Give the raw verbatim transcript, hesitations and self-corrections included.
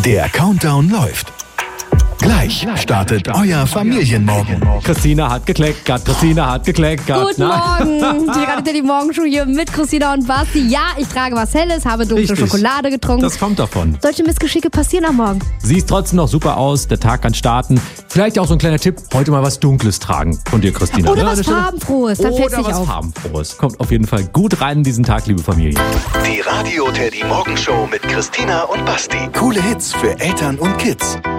Der Countdown läuft. Gleich startet euer Familienmorgen. Christina hat gekleckert, Christina hat gekleckert. Guten Morgen, die Radio Teddy Morgenshow hier mit Christina und Basti. Ja, ich trage was Helles, habe dunkle Richtig. Schokolade getrunken. Das kommt davon. Solche Missgeschicke passieren am Morgen. Siehst trotzdem noch super aus, der Tag kann starten. Vielleicht auch so ein kleiner Tipp, heute mal was Dunkles tragen von dir, Christina. Oder Ne, was an der Stelle? Farbenfrohes, dann fällt Oder nicht was auf. Farbenfrohes. Kommt auf jeden Fall gut rein in diesen Tag, liebe Familie. Die Radio Teddy Morgenshow mit Christina und Basti. Coole Hits für Eltern und Kids.